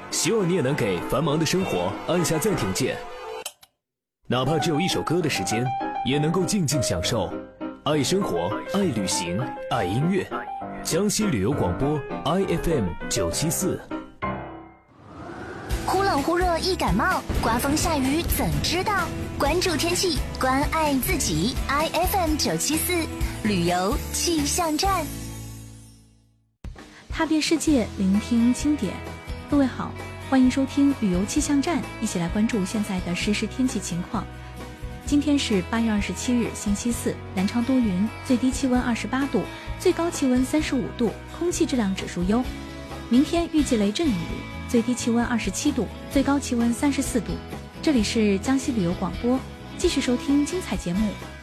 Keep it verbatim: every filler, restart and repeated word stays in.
希望你也能给繁忙的生活按下暂停键，哪怕只有一首歌的时间，也能够静静享受。爱生活，爱旅行，爱音乐。江西旅游广播 I F M 九七四。 忽冷忽热易感冒，刮风下雨怎知道？关注天气，关爱自己。I F M 九七四旅游气象站， 踏遍世界，聆听经典。各位好，欢迎收听旅游气象站，一起来关注现在的实时天气情况。今天是八月二十七日，星期四，南昌多云，最低气温二十八度，最高气温三十五度，空气质量指数优。明天预计雷阵雨，最低气温二十七度，最高气温三十四度。这里是江西旅游广播，继续收听精彩节目，